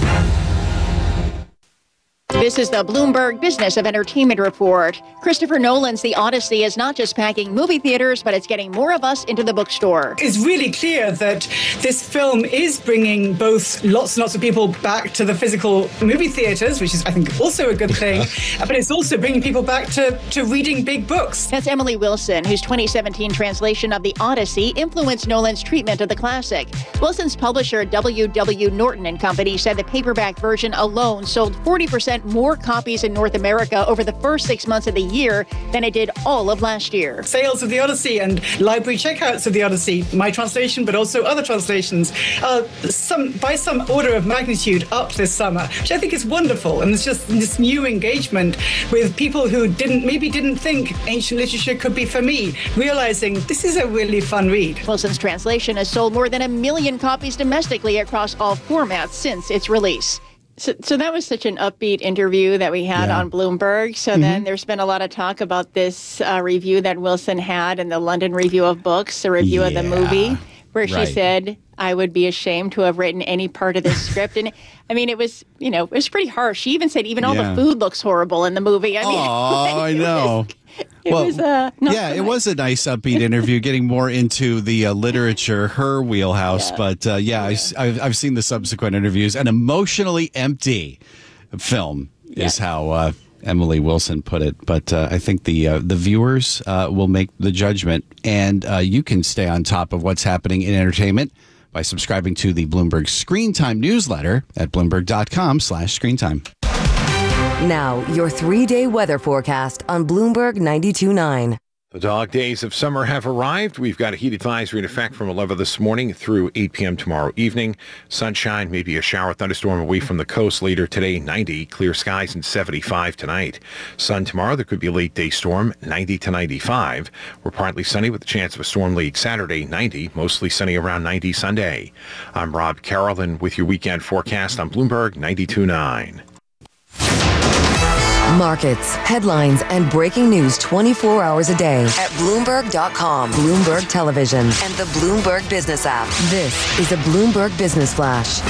This is the Bloomberg Business of Entertainment Report. Christopher Nolan's The Odyssey is not just packing movie theaters, but it's getting more of us into the bookstore. It's really clear that this film is bringing both lots and lots of people back to the physical movie theaters, which is, I think, also a good thing, but it's also bringing people back to, to reading big books. That's Emily Wilson, whose twenty seventeen translation of The Odyssey influenced Nolan's treatment of the classic. Wilson's publisher, W W. Norton and Company, said the paperback version alone sold forty percent more copies in North America over the first six months of the year than it did all of last year. Sales of The Odyssey and library checkouts of The Odyssey, my translation, but also other translations, uh, some by some order of magnitude up this summer, which I think is wonderful. And it's just this new engagement with people who didn't maybe didn't think ancient literature could be for me, realizing this is a really fun read. Wilson's translation has sold more than a million copies domestically across all formats since its release. So, so that was such an upbeat interview that we had yeah. on Bloomberg. So mm-hmm. then there's been a lot of talk about this uh, review that Wilson had in the London Review of Books, the review yeah. of the movie, where right. she said, I would be ashamed to have written any part of this script. And I mean, it was, you know, it was pretty harsh. She even said even all yeah. the food looks horrible in the movie. I mean, oh, I know. Was, it well, was, uh, yeah, so it nice. was a nice upbeat interview, getting more into the uh, literature, her wheelhouse. Yeah. But uh, yeah, yeah. I, I've, I've seen the subsequent interviews. An emotionally empty film yeah. is how uh, Emily Wilson put it. But uh, I think the uh, the viewers uh, will make the judgment, and uh, you can stay on top of what's happening in entertainment by subscribing to the Bloomberg Screen Time newsletter at bloomberg.com slash screen time. Now, your three-day weather forecast on Bloomberg ninety-two point nine. The dog days of summer have arrived. We've got a heat advisory in effect from eleven this morning through eight p.m. tomorrow evening. Sunshine, maybe a shower, thunderstorm away from the coast later today, ninety. Clear skies and seventy-five tonight. Sun tomorrow, there could be a late day storm, ninety to ninety-five. We're partly sunny with the chance of a storm late Saturday, ninety. Mostly sunny around ninety Sunday. I'm Rob Carroll with your weekend forecast on Bloomberg ninety-two point nine. Markets, headlines, and breaking news twenty-four hours a day at Bloomberg dot com, Bloomberg Television, and the Bloomberg Business app. This is a Bloomberg Business Flash.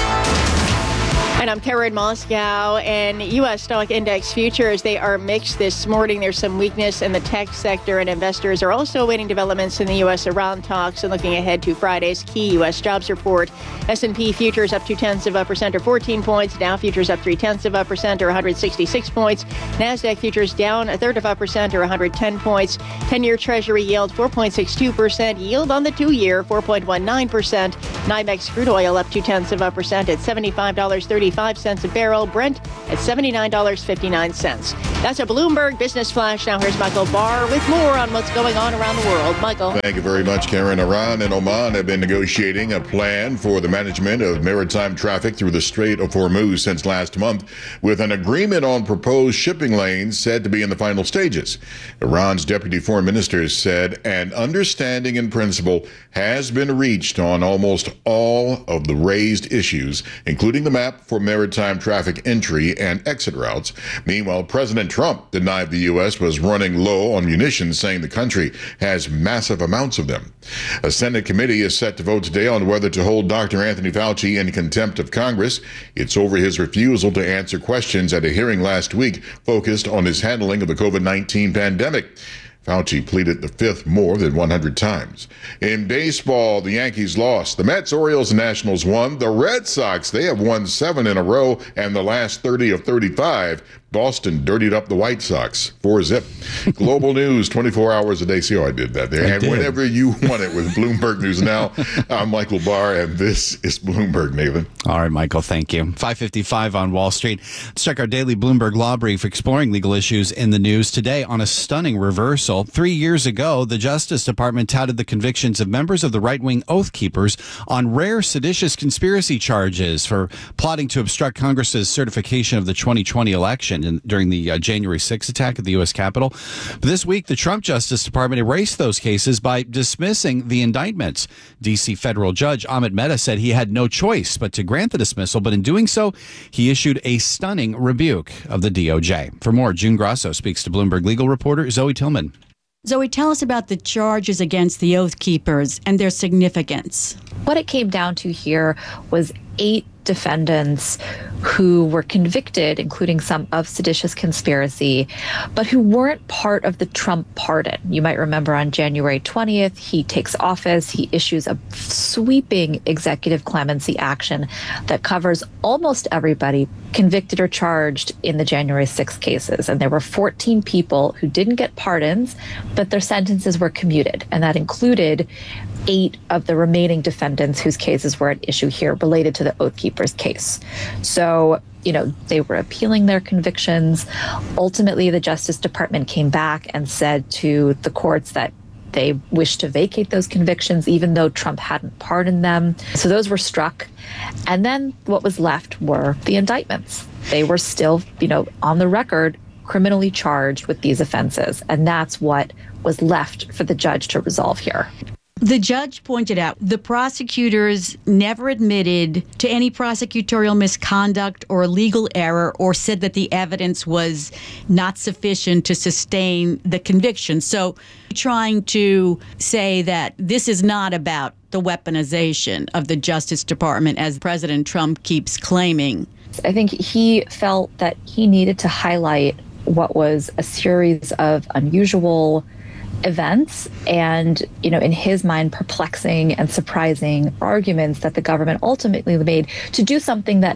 And I'm Karen Moscow, and U S stock index futures, they are mixed this morning. There's some weakness in the tech sector, and investors are also awaiting developments in the U S Iran talks and looking ahead to Friday's key U S jobs report. S and P futures up two-tenths of a percent or fourteen points. Dow futures up three-tenths of a percent or one hundred sixty-six points. NASDAQ futures down a third of a percent or one hundred ten points. ten-year Treasury yield four point six two percent. Yield on the two-year four point one nine percent. NYMEX crude oil up two-tenths of a percent at seventy-five dollars and thirty-five cents a barrel. Brent at seventy-nine dollars and fifty-nine cents. That's a Bloomberg Business Flash. Now here's Michael Barr with more on what's going on around the world. Michael. Thank you very much, Karen. Iran and Oman have been negotiating a plan for the management of maritime traffic through the Strait of Hormuz since last month, with an agreement on proposed shipping lanes said to be in the final stages. Iran's deputy foreign minister said an understanding in principle has been reached on almost all of the raised issues, including the map for maritime traffic entry and exit routes. Meanwhile, President Trump denied the U S was running low on munitions, saying the country has massive amounts of them. A Senate committee is set to vote today on whether to hold Doctor Anthony Fauci in contempt of Congress. It's over his refusal to answer questions at a hearing last week focused on his handling of the COVID nineteen pandemic. Fauci pleaded the fifth more than one hundred times. In baseball, the Yankees lost. The Mets, Orioles, and Nationals won. The Red Sox, they have won seven in a row, and the last thirty of thirty-five. Boston dirtied up the White Sox, four zip. Global news, twenty-four hours a day. See how I did that there. I and did. whenever you want it with Bloomberg News Now, I'm Michael Barr, and this is Bloomberg, Nathan. All right, Michael, thank you. five fifty-five on Wall Street. Let's check our daily Bloomberg Law Brief, exploring legal issues in the news today on a stunning reversal. Three years ago, the Justice Department touted the convictions of members of the right-wing Oath Keepers on rare seditious conspiracy charges for plotting to obstruct Congress's certification of the twenty twenty election in, during the uh, January sixth attack at the U S Capitol. But this week, the Trump Justice Department erased those cases by dismissing the indictments. D C federal judge Amit Mehta said he had no choice but to grant the dismissal, but in doing so, he issued a stunning rebuke of the D O J. For more, June Grasso speaks to Bloomberg legal reporter Zoe Tillman. Zoe, tell us about the charges against the Oath Keepers and their significance. What it came down to here was eight defendants who were convicted, including some of seditious conspiracy, but who weren't part of the Trump pardon. You might remember on January twentieth, he takes office, he issues a sweeping executive clemency action that covers almost everybody convicted or charged in the January sixth cases. And there were fourteen people who didn't get pardons, but their sentences were commuted. And that included eight of the remaining defendants whose cases were at issue here related to the Oath Keepers case. So, you know, they were appealing their convictions. Ultimately, the Justice Department came back and said to the courts that they wished to vacate those convictions, even though Trump hadn't pardoned them. So those were struck. And then what was left were the indictments. They were still, you know, on the record, criminally charged with these offenses. And that's what was left for the judge to resolve here. The judge pointed out the prosecutors never admitted to any prosecutorial misconduct or legal error or said that the evidence was not sufficient to sustain the conviction. So trying to say that this is not about the weaponization of the Justice Department, as President Trump keeps claiming. I think he felt that he needed to highlight what was a series of unusual events and, you know, in his mind, perplexing and surprising arguments that the government ultimately made to do something that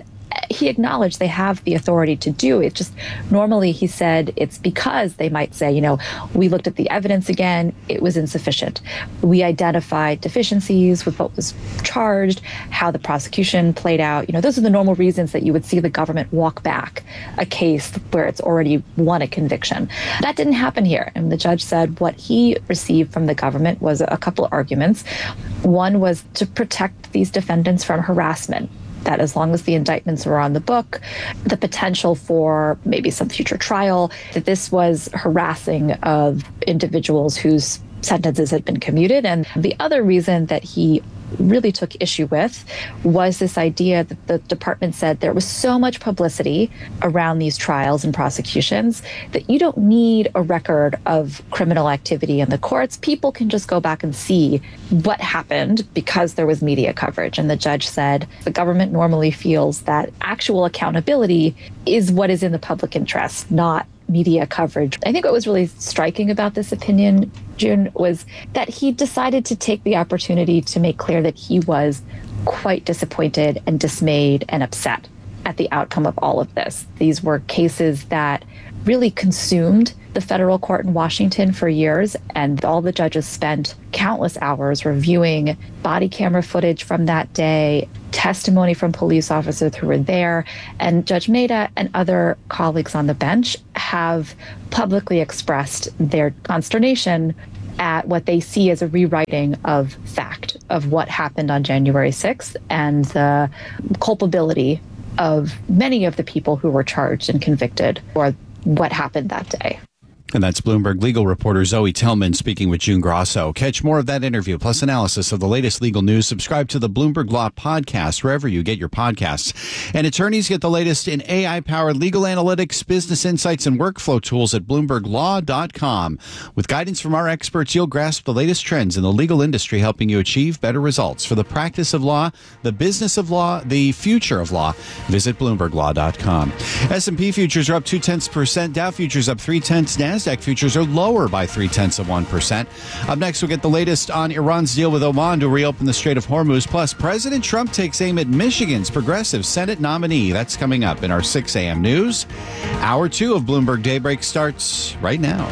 he acknowledged they have the authority to do it. Just normally he said it's because they might say, you know, we looked at the evidence again, it was insufficient. We identified deficiencies with what was charged, how the prosecution played out. You know, those are the normal reasons that you would see the government walk back a case where it's already won a conviction. That didn't happen here. And the judge said what he received from the government was a couple of arguments. One was to protect these defendants from harassment, that as long as the indictments were on the book, the potential for maybe some future trial, that this was harassing of individuals whose sentences had been commuted. And the other reason that he really took issue with was this idea that the department said there was so much publicity around these trials and prosecutions that you don't need a record of criminal activity in the courts. People can just go back and see what happened because there was media coverage. And the judge said the government normally feels that actual accountability is what is in the public interest, not media coverage. I think what was really striking about this opinion, June, was that he decided to take the opportunity to make clear that he was quite disappointed and dismayed and upset at the outcome of all of this. These were cases that really consumed the federal court in Washington for years, and all the judges spent countless hours reviewing body camera footage from that day, testimony from police officers who were there, and Judge Mehta and other colleagues on the bench have publicly expressed their consternation at what they see as a rewriting of fact of what happened on January sixth and the culpability of many of the people who were charged and convicted for what happened that day. And that's Bloomberg legal reporter Zoe Tillman speaking with June Grosso. Catch more of that interview plus analysis of the latest legal news. Subscribe to the Bloomberg Law Podcast wherever you get your podcasts. And attorneys get the latest in A I-powered legal analytics, business insights, and workflow tools at bloomberg law dot com. With guidance from our experts, you'll grasp the latest trends in the legal industry, helping you achieve better results for the practice of law, the business of law, the future of law. Visit bloomberg law dot com. S and P futures are up two-tenths percent. Dow futures up three-tenths. NASDAQ futures are lower by three-tenths of one percent. Up next, we'll get the latest on Iran's deal with Oman to reopen the Strait of Hormuz. Plus, President Trump takes aim at Michigan's progressive Senate nominee. That's coming up in our six a.m. news. Hour two of Bloomberg Daybreak starts right now.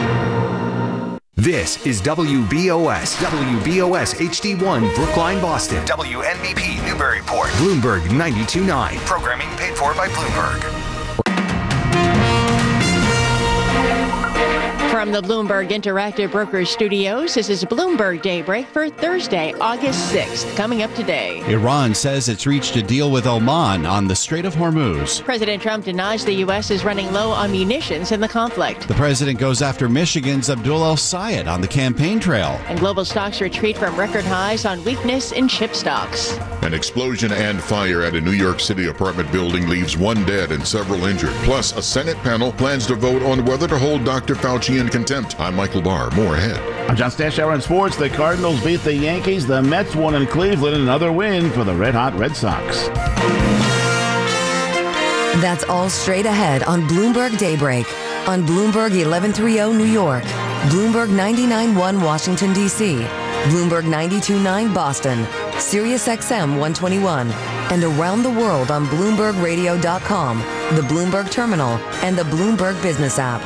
This is W B O S, W B O S H D one, Brookline, Boston. W N B P, Newburyport. Bloomberg ninety-two point nine. Programming paid for by Bloomberg. From the Bloomberg Interactive Brokers Studios, this is Bloomberg Daybreak for Thursday, August sixth. Coming up today, Iran says it's reached a deal with Oman on the Strait of Hormuz. President Trump denies the U S is running low on munitions in the conflict. The president goes after Michigan's Abdul El-Sayed on the campaign trail. And global stocks retreat from record highs on weakness in chip stocks. An explosion and fire at a New York City apartment building leaves one dead and several injured. Plus, a Senate panel plans to vote on whether to hold Doctor Fauci in contempt. I'm Michael Barr. More ahead. I'm John Stashower in sports. The Cardinals beat the Yankees. The Mets won in Cleveland. Another win for the Red Hot Red Sox. That's all straight ahead on Bloomberg Daybreak on Bloomberg eleven thirty New York, Bloomberg ninety-nine point one Washington, D C, Bloomberg ninety-two point nine Boston, Sirius X M one twenty-one, and around the world on Bloomberg Radio dot com, the Bloomberg Terminal, and the Bloomberg Business app.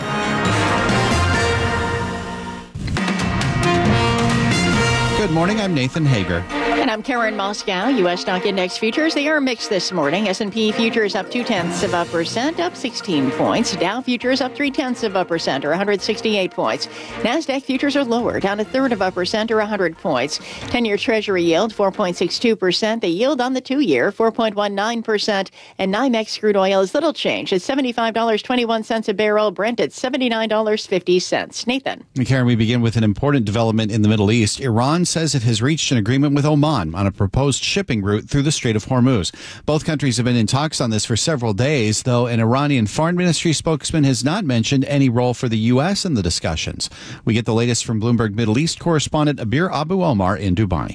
Good morning, I'm Nathan Hager. And I'm Karen Moscow. U S stock index futures, they are mixed this morning. S and P futures up two-tenths of a percent, up sixteen points. Dow futures up three-tenths of a percent, or one hundred sixty-eight points. NASDAQ futures are lower, down a third of a percent, or one hundred points. ten-year Treasury yield, four point six two percent. The yield on the two-year, four point one nine percent. And NYMEX crude oil is little change at seventy-five dollars and twenty-one cents a barrel. Brent at seventy-nine dollars and fifty cents. Nathan. Karen, we begin with an important development in the Middle East. Iran says it has reached an agreement with Oman on a proposed shipping route through the Strait of Hormuz. Both countries have been in talks on this for several days, though an Iranian foreign ministry spokesman has not mentioned any role for the U S in the discussions. We get the latest from Bloomberg Middle East correspondent Abir Abu Omar in Dubai.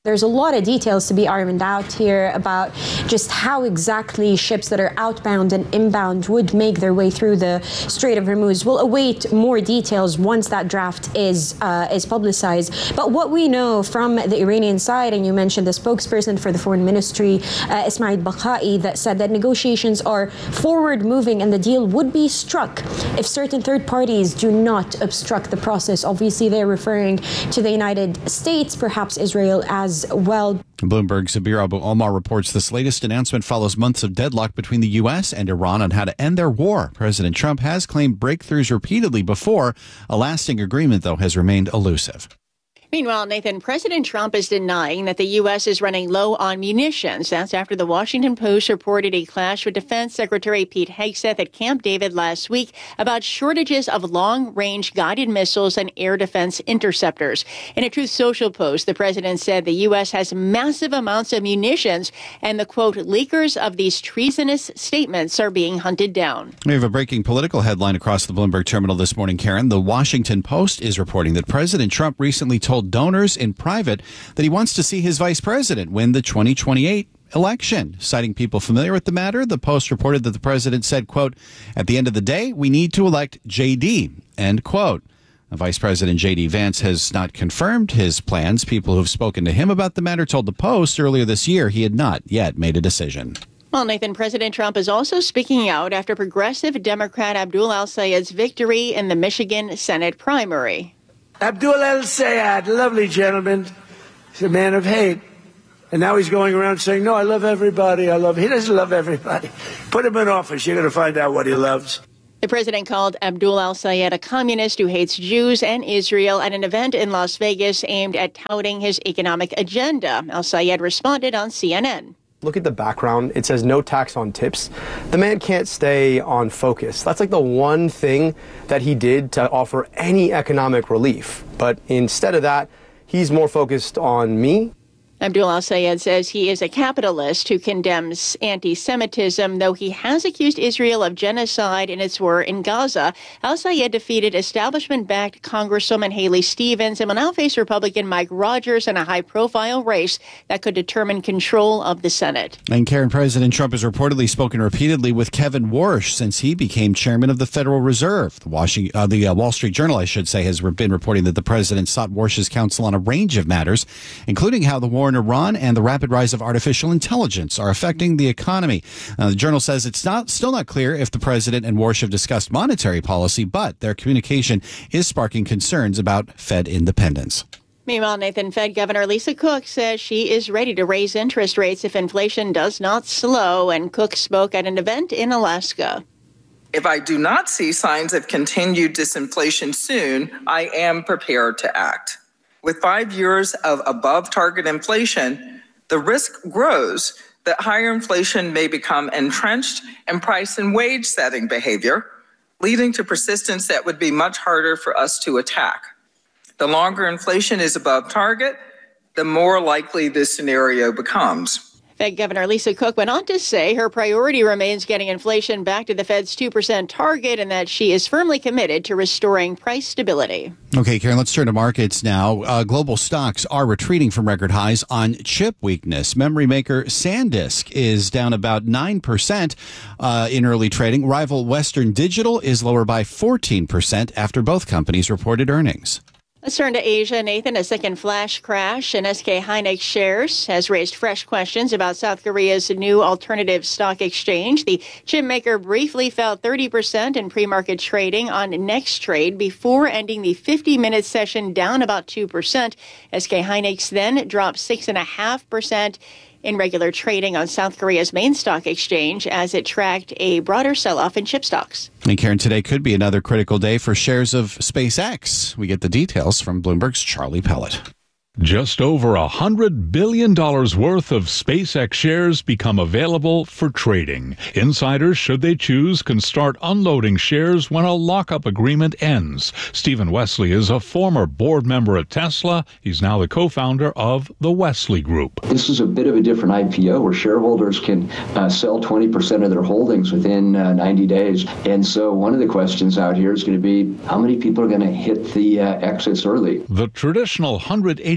There's a lot of details to be ironed out here about just how exactly ships that are outbound and inbound would make their way through the Strait of Hormuz. We'll await more details once that draft is uh, is publicized. But what we know from the Iranian side, and you mentioned the spokesperson for the foreign ministry, uh, Ismail Bakai, that said that negotiations are forward moving and the deal would be struck if certain third parties do not obstruct the process. Obviously, they're referring to the United States, perhaps Israel as well. Bloomberg's Abir Abu Omar reports this latest announcement follows months of deadlock between the U S and Iran on how to end their war. President Trump has claimed breakthroughs repeatedly before. A lasting agreement, though, has remained elusive. Meanwhile, Nathan, President Trump is denying that the U S is running low on munitions. That's after the Washington Post reported a clash with Defense Secretary Pete Hegseth at Camp David last week about shortages of long-range guided missiles and air defense interceptors. In a Truth Social post, the president said the U S has massive amounts of munitions and the, quote, leakers of these treasonous statements are being hunted down. We have a breaking political headline across the Bloomberg terminal this morning, Karen. The Washington Post is reporting that President Trump recently told donors in private that he wants to see his vice president win the twenty twenty-eight election. Citing people familiar with the matter, the Post reported that the president said, quote, at the end of the day, we need to elect J D, end quote. Vice President J D Vance has not confirmed his plans. People who have spoken to him about the matter told the Post earlier this year he had not yet made a decision. Well, Nathan, President Trump is also speaking out after progressive Democrat Abdul El-Sayed's victory in the Michigan Senate primary. Abdul El-Sayed, lovely gentleman. He's a man of hate. And now he's going around saying, no, I love everybody. I love, he doesn't love everybody. Put him in office. You're going to find out what he loves. The president called Abdul El-Sayed a communist who hates Jews and Israel at an event in Las Vegas aimed at touting his economic agenda. El-Sayed responded on C N N. Look at the background. It says no tax on tips. The man can't stay on focus. That's like the one thing that he did to offer any economic relief. But instead of that, he's more focused on me. Abdul El-Sayed says he is a capitalist who condemns anti-Semitism, though he has accused Israel of genocide in its war in Gaza. El-Sayed defeated establishment-backed Congresswoman Haley Stevens and will now face Republican Mike Rogers in a high-profile race that could determine control of the Senate. And Karen, President Trump has reportedly spoken repeatedly with Kevin Warsh since he became chairman of the Federal Reserve. The, Washington, uh, the uh, Wall Street Journal, I should say, has been reporting that the president sought Warsh's counsel on a range of matters, including how the war in Iran and the rapid rise of artificial intelligence are affecting the economy. Uh, the Journal says it's not still not clear if the president and Warsh have discussed monetary policy, but their communication is sparking concerns about Fed independence. Meanwhile, Nathan, Fed Governor Lisa Cook says she is ready to raise interest rates if inflation does not slow, and Cook spoke at an event in Alaska. If I do not see signs of continued disinflation soon, I am prepared to act. With five years of above target inflation, the risk grows that higher inflation may become entrenched in price and wage setting behavior, leading to persistence that would be much harder for us to attack. The longer inflation is above target, the more likely this scenario becomes. Fed Governor Lisa Cook went on to say her priority remains getting inflation back to the Fed's two percent target and that she is firmly committed to restoring price stability. Okay, Karen, let's turn to markets now. Uh, global stocks are retreating from record highs on chip weakness. Memory maker SanDisk is down about nine percent uh, in early trading. Rival Western Digital is lower by fourteen percent after both companies reported earnings. Let's turn to Asia, Nathan. A second flash crash in S K Hynix shares has raised fresh questions about South Korea's new alternative stock exchange. The chip maker briefly fell thirty percent in pre-market trading on next trade before ending the fifty-minute session down about two percent. S K Hynix then dropped six point five percent in regular trading on South Korea's main stock exchange as it tracked a broader sell-off in chip stocks. And Karen, today could be another critical day for shares of SpaceX. We get the details from Bloomberg's Charlie Pellet. Just over one hundred billion dollars worth of SpaceX shares become available for trading. Insiders, should they choose, can start unloading shares when a lockup agreement ends. Stephen Wesley is a former board member at Tesla. He's now the co-founder of the Wesley Group. This is a bit of a different I P O where shareholders can uh, sell twenty percent of their holdings within uh, ninety days. And so one of the questions out here is going to be how many people are going to hit the uh, exits early? The traditional one hundred eighty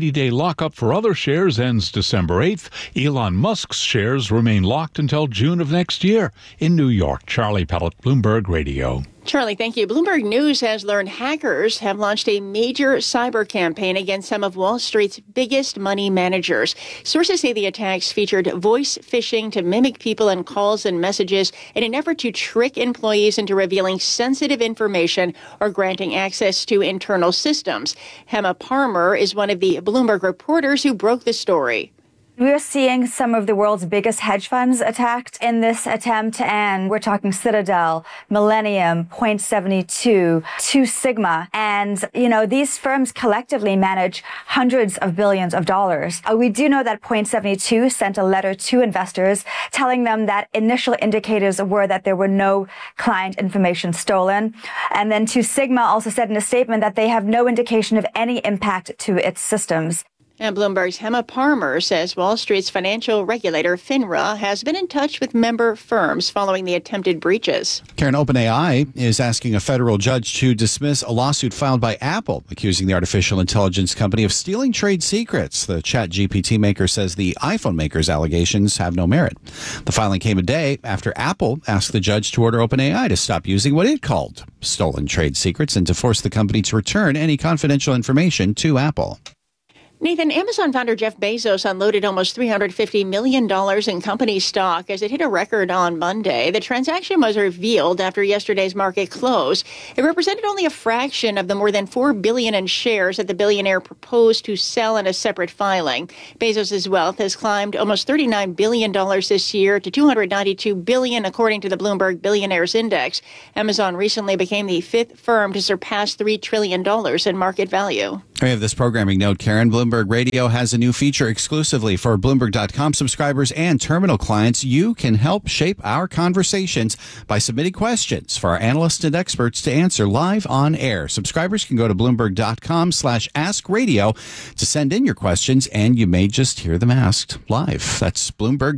ninety-day lockup for other shares ends December eighth. Elon Musk's shares remain locked until June of next year. In New York, Charlie Pellet, Bloomberg Radio. Charlie, thank you. Bloomberg News has learned hackers have launched a major cyber campaign against some of Wall Street's biggest money managers. Sources say the attacks featured voice phishing to mimic people in calls and messages in an effort to trick employees into revealing sensitive information or granting access to internal systems. Hema Parmer is one of the Bloomberg reporters who broke the story. We're seeing some of the world's biggest hedge funds attacked in this attempt, and we're talking Citadel, Millennium, Point seventy-two, Two Sigma, and, you know, these firms collectively manage hundreds of billions of dollars. Uh, we do know that Point seventy-two sent a letter to investors telling them that initial indicators were that there were no client information stolen. And then Two Sigma also said in a statement that they have no indication of any impact to its systems. And Bloomberg's Hema Parmer says Wall Street's financial regulator, FINRA, has been in touch with member firms following the attempted breaches. Karen, OpenAI is asking a federal judge to dismiss a lawsuit filed by Apple, accusing the artificial intelligence company of stealing trade secrets. The ChatGPT maker says the iPhone maker's allegations have no merit. The filing came a day after Apple asked the judge to order OpenAI to stop using what it called stolen trade secrets and to force the company to return any confidential information to Apple. Nathan, Amazon founder Jeff Bezos unloaded almost three hundred fifty million dollars in company stock as it hit a record on Monday. The transaction was revealed after yesterday's market close. It represented only a fraction of the more than four billion dollars in shares that the billionaire proposed to sell in a separate filing. Bezos' wealth has climbed almost thirty-nine billion dollars this year to two hundred ninety-two billion dollars, according to the Bloomberg Billionaires Index. Amazon recently became the fifth firm to surpass three trillion dollars in market value. We have this programming note, Karen. Bloomberg Radio has a new feature exclusively for Bloomberg dot com subscribers and terminal clients. You can help shape our conversations by submitting questions for our analysts and experts to answer live on air. Subscribers can go to Bloomberg dot com slash ask radio to send in your questions, and you may just hear them asked live. That's Bloomberg.